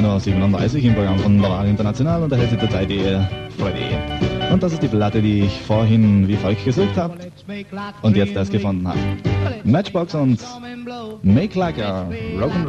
19:37 im Programm von Radio International und da hält sich zurzeit die Freddy. Und das ist die Platte, die ich vorhin wie folgt gesucht habe und jetzt erst gefunden habe. Matchbox und Make Like a Rock'n'Roll.